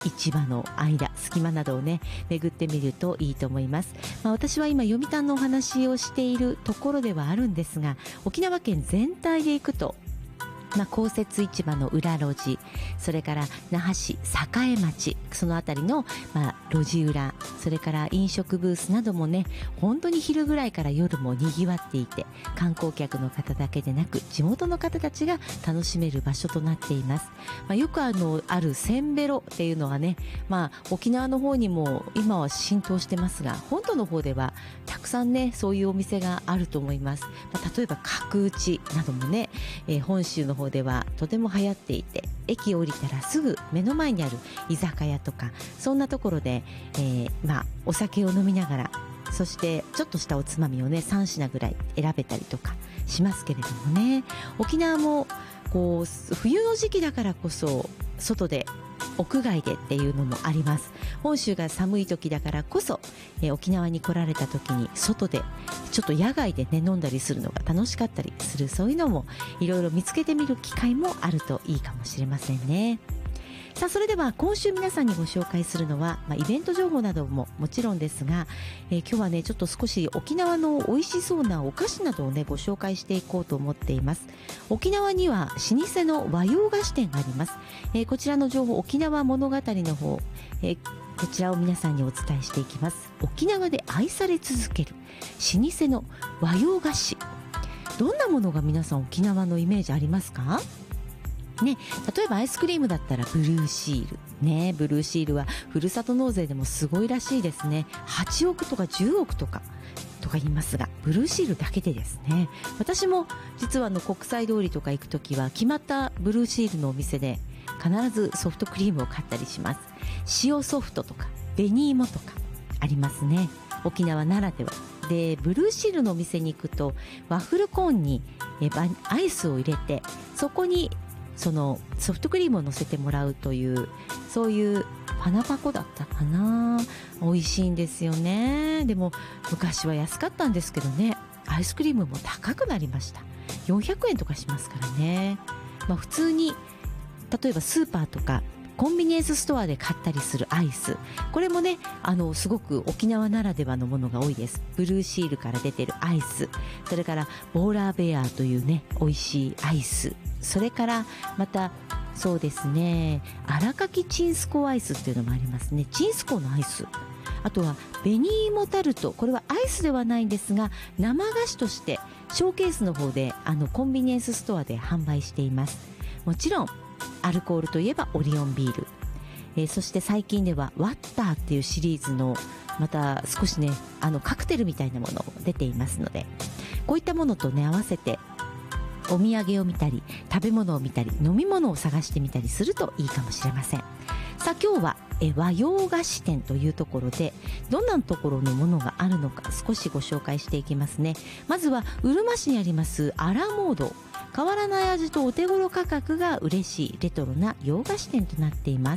市場の間、隙間などをね巡ってみるといいと思います。私は今読谷のお話をしているところではあるんですが、沖縄県全体で行くと公設市場の裏路地、それから那覇市栄町、そのあたりの、路地裏、それから飲食ブースなどもね、本当に昼ぐらいから夜もにぎわっていて、観光客の方だけでなく地元の方たちが楽しめる場所となっています。よくあるせんべろっていうのはね、沖縄の方にも今は浸透してますが、本土の方ではたくさんねそういうお店があると思います。例えば角打ちなどもね、本州の方ではとても流行っていて、駅を降りたらすぐ目の前にある居酒屋とか、そんなところで、お酒を飲みながら、そしてちょっとしたおつまみをね3品ぐらい選べたりとかしますけれどもね、沖縄もこう冬の時期だからこそ外で屋外でっていうのもあります。本州が寒い時だからこそ、沖縄に来られた時に外でちょっと野外でね飲んだりするのが楽しかったりする、そういうのもいろいろ見つけてみる機会もあるといいかもしれませんね。さあ、それでは今週皆さんにご紹介するのは、イベント情報などももちろんですが、今日はねちょっと少し沖縄の美味しそうなお菓子などをねご紹介していこうと思っています。沖縄には老舗の和洋菓子店があります。こちらの情報、沖縄物語の方、こちらを皆さんにお伝えしていきます。沖縄で愛され続ける老舗の和洋菓子、どんなものが皆さん沖縄のイメージありますかね。例えばアイスクリームだったらブルーシールね、ブルーシールはふるさと納税でもすごいらしいですね。8億とか10億とか言いますが、ブルーシールだけでですね、私も実は国際通りとか行くときは決まったブルーシールのお店で必ずソフトクリームを買ったりします。塩ソフトとか紅芋とかありますね、沖縄ならではで。ブルーシールのお店に行くとワッフルコーンにアイスを入れて、そこにそのソフトクリームを乗せてもらうという、そういうパナパコだったかな。美味しいんですよね。でも昔は安かったんですけどね、アイスクリームも高くなりました。400円とかしますからね。普通に例えばスーパーとかコンビニエンスストアで買ったりするアイス、これもねすごく沖縄ならではのものが多いです。ブルーシールから出てるアイス、それからボーラーベアというね美味しいアイス、それからまたそうですね、荒垣チンスコアイスっていうのもありますね。チンスコのアイス、あとは紅芋タルト、これはアイスではないんですが生菓子としてショーケースの方でコンビニエンスストアで販売しています。もちろんアルコールといえばオリオンビール、そして最近ではワッターっていうシリーズのまた少しねカクテルみたいなものも出ていますので、こういったものとね合わせてお土産を見たり食べ物を見たり飲み物を探してみたりするといいかもしれません。さあ、今日は和洋菓子店というところでどんなところのものがあるのか少しご紹介していきますね。まずはうるま市にありますアラモード、変わらない味とお手頃価格が嬉しいレトロな洋菓子店となっています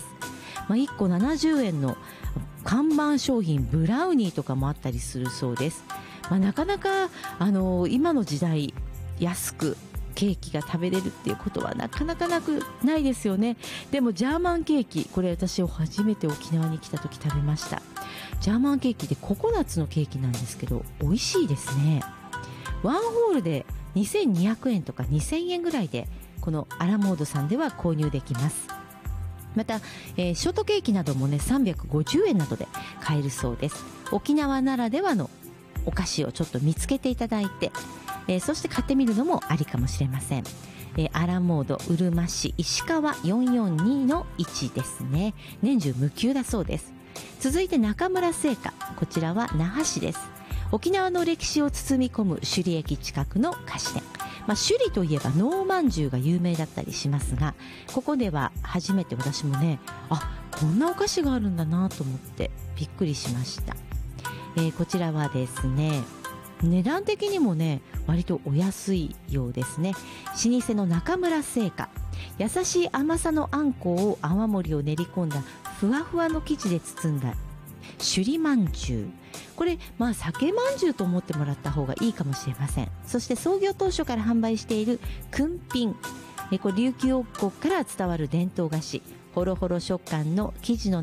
。1個70円の看板商品ブラウニーとかもあったりするそうです。なかなか今の時代安くケーキが食べれるっていうことはなかなかないですよね。でもジャーマンケーキ、これ私初めて沖縄に来た時食べました。ジャーマンケーキでココナッツのケーキなんですけど美味しいですね。ワンホールで2200円とか2000円ぐらいでこのアラモードさんでは購入できます。また、ショートケーキなどもね350円などで買えるそうです。沖縄ならではのお菓子をちょっと見つけていただいて、そして買ってみるのもありかもしれません。アラモードうるま市石川 442-1 ですね。年中無休だそうです。続いて中村製菓、こちらは那覇市です。沖縄の歴史を包み込む首里駅近くの菓子店、首里といえば能饅頭が有名だったりしますが、ここでは初めて私もねこんなお菓子があるんだなと思ってびっくりしました。こちらはですね値段的にもね割とお安いようですね。老舗の中村製菓、優しい甘さのあんこを泡盛を練り込んだふわふわの生地で包んだ首里まんじゅう、これ酒まんじゅうと思ってもらった方がいいかもしれません。そして創業当初から販売しているくんぴん、これ琉球王国から伝わる伝統菓子ホロホロ食感の生地の